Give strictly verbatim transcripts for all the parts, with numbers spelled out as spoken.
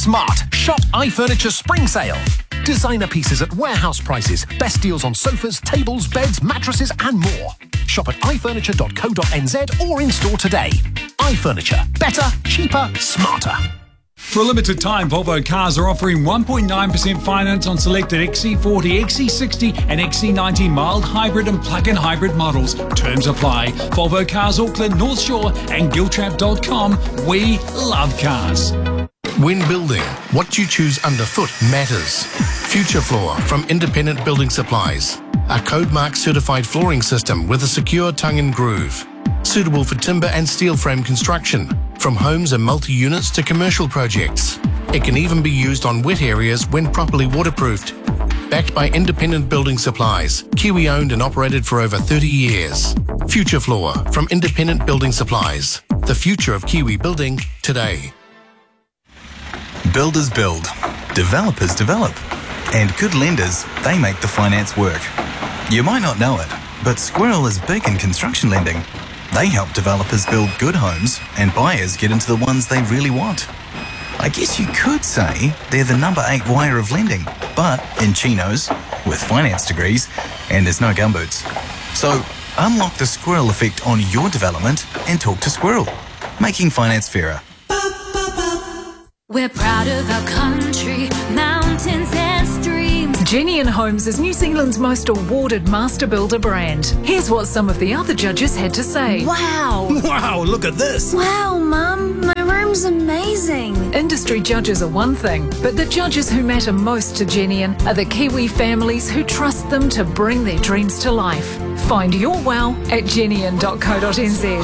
smart. Shop iFurniture Spring Sale. Designer pieces at warehouse prices. Best deals on sofas, tables, beds, mattresses and more. Shop at i furniture dot co dot n z or in store today. iFurniture. Better, cheaper, smarter. For a limited time, Volvo Cars are offering one point nine percent finance on selected X C forty, X C sixty and X C ninety mild hybrid and plug-in hybrid models. Terms apply. Volvo Cars Auckland, North Shore and giltrap dot com. We love cars. When building, what you choose underfoot matters. Future Floor from Independent Building Supplies. A Code Mark certified flooring system with a secure tongue and groove. Suitable for timber and steel frame construction, from homes and multi-units to commercial projects. It can even be used on wet areas when properly waterproofed. Backed by Independent Building Supplies, Kiwi owned and operated for over thirty years. Future Floor from Independent Building Supplies. The future of Kiwi building today. Builders build, developers develop, and good lenders, they make the finance work. You might not know it, but Squirrel is big in construction lending. They help developers build good homes and buyers get into the ones they really want. I guess you could say they're the number eight wire of lending, but in chinos, with finance degrees, and there's no gumboots. So unlock the Squirrel effect on your development and talk to Squirrel, making finance fairer. We're proud of our country, mountains and streams. Genian Homes is New Zealand's most awarded master builder brand. Here's what some of the other judges had to say. Wow! Wow, look at this! Wow, Mum, my room's amazing. Industry judges are one thing, but the judges who matter most to Genian are the Kiwi families who trust them to bring their dreams to life. Find your wow at genian dot co dot n z.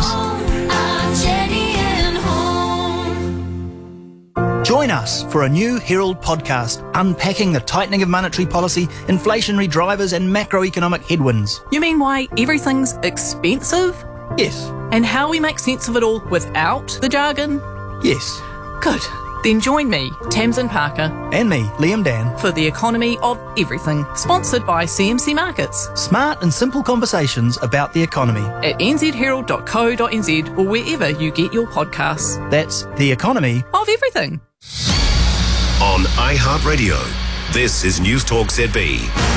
Join us for a new Herald podcast unpacking the tightening of monetary policy, inflationary drivers and macroeconomic headwinds. You mean why everything's expensive? Yes. And how we make sense of it all without the jargon? Yes. Good. Then join me, Tamsin Parker. And me, Liam Dan. For The Economy of Everything, sponsored by C M C Markets. Smart and simple conversations about the economy. At n z herald dot co dot n z or wherever you get your podcasts. That's The Economy of Everything. On iHeartRadio, this is News Talk Z B.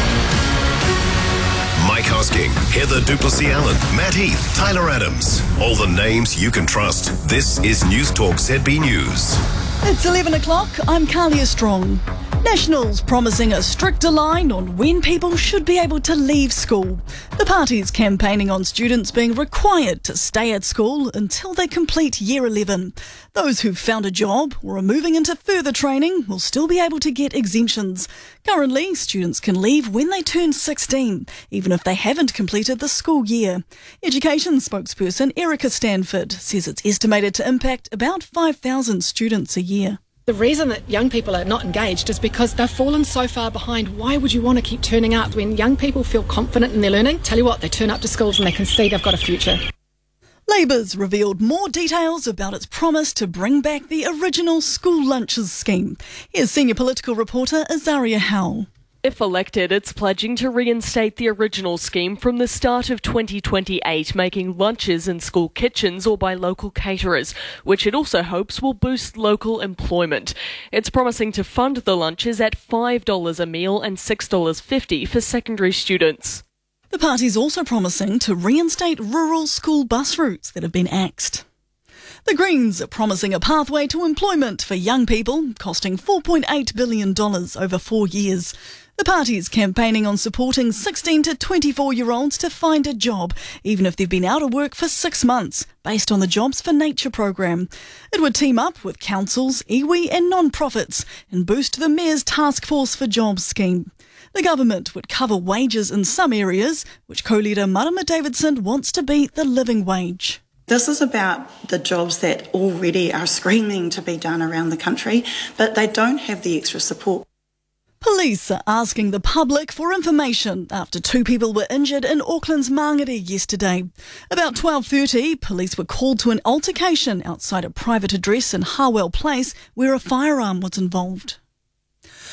Mike Hosking, Heather Duplessis-Allen, Matt Heath, Tyler Adams. All the names you can trust. This is News Talk Z B News. It's eleven o'clock. I'm Carlia Strong. Nationals promising a stricter line on when people should be able to leave school. The party's campaigning on students being required to stay at school until they complete year eleven. Those who've found a job or are moving into further training will still be able to get exemptions. Currently, students can leave when they turn sixteen, even if they haven't completed the school year. Education spokesperson Erica Stanford says it's estimated to impact about five thousand students a year. The reason that young people are not engaged is because they've fallen so far behind. Why would you want to keep turning up when young people feel confident in their learning? Tell you what, they turn up to schools and they can see they've got a future. Labour's revealed more details about its promise to bring back the original school lunches scheme. Here's senior political reporter Azaria Howell. If elected, it's pledging to reinstate the original scheme from the start of twenty twenty-eight, making lunches in school kitchens or by local caterers, which it also hopes will boost local employment. It's promising to fund the lunches at five dollars a meal and six dollars fifty for secondary students. The party's also promising to reinstate rural school bus routes that have been axed. The Greens are promising a pathway to employment for young people, costing four point eight billion dollars over four years. The party is campaigning on supporting sixteen to twenty-four-year-olds to find a job, even if they've been out of work for six months, based on the Jobs for Nature program. It would team up with councils, iwi and non-profits and boost the Mayor's Task Force for Jobs scheme. The government would cover wages in some areas, which co-leader Marama Davidson wants to be the living wage. This is about the jobs that already are screaming to be done around the country, but they don't have the extra support. Police are asking the public for information after two people were injured in Auckland's Mangere yesterday. About twelve thirty, police were called to an altercation outside a private address in Harwell Place where a firearm was involved.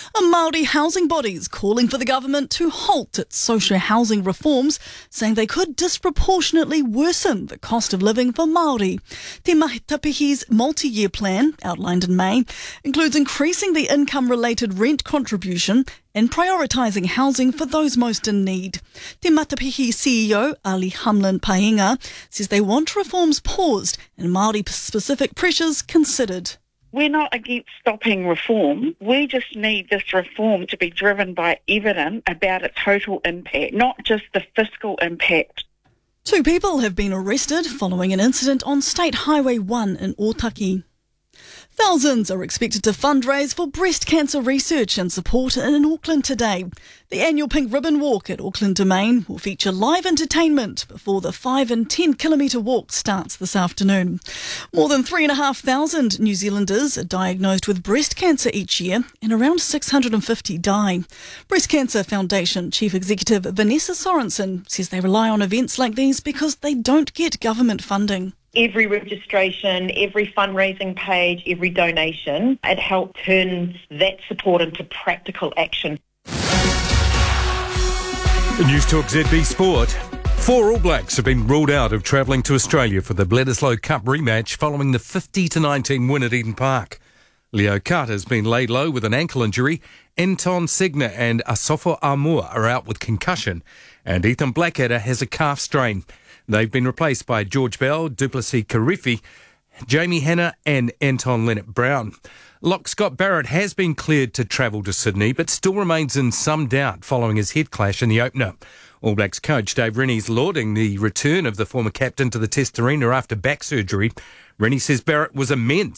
A Māori housing body is calling for the government to halt its social housing reforms, saying they could disproportionately worsen the cost of living for Māori. Te Mahitapihi's multi-year plan, outlined in May, includes increasing the income-related rent contribution and prioritising housing for those most in need. Te Matapihi C E O, Ali Hamlin Painga, says they want reforms paused and Māori-specific pressures considered. We're not against stopping reform. We just need this reform to be driven by evidence about its total impact, not just the fiscal impact. Two people have been arrested following an incident on State Highway one in Otaki. Thousands are expected to fundraise for breast cancer research and support in Auckland today. The annual Pink Ribbon Walk at Auckland Domain will feature live entertainment before the five and ten kilometre walk starts this afternoon. More than three and a half thousand New Zealanders are diagnosed with breast cancer each year, and around six hundred fifty die. Breast Cancer Foundation Chief Executive Vanessa Sorensen says they rely on events like these because they don't get government funding. Every registration, every fundraising page, every donation, it helped turn that support into practical action. News Talk Z B Sport. Four All Blacks have been ruled out of travelling to Australia for the Bledisloe Cup rematch following the fifty to nineteen win at Eden Park. Leo Carter has been laid low with an ankle injury. Anton Segner and Asofo Armour are out with concussion. And Ethan Blackadder has a calf strain. They've been replaced by George Bell, Duplessis Karifi, Jamie Hanna and Anton Leonard-Brown. Lock Scott Barrett has been cleared to travel to Sydney, but still remains in some doubt following his head clash in the opener. All Blacks coach Dave Rennie's lauding the return of the former captain to the Test arena after back surgery. Rennie says Barrett was immense